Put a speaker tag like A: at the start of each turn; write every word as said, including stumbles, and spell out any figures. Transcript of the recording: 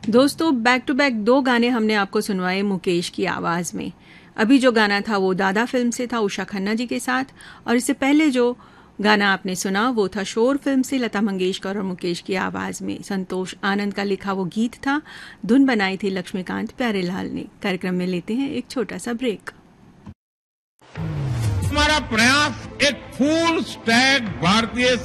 A: दोस्तों, back to back दो गाने हमने आपको सुनवाए मुकेश की आवाज़ में। अभी जो गाना था वो दादा फिल्म से था उषा खन्ना जी के साथ, और इससे पहले जो गाना आपने सुना वो था शोर फिल्म से लता मंगेशकर और मुकेश की आवाज़ में। संतोष आनंद का लिखा वो गीत था, धुन बनाई थी लक्ष्मीकांत प्यारेलाल ने। कार्यक्रम में लेते हैं एक छोटा सा ब्रेक।
B: हमारा प्रयास एक फुल स्टैक भारतीय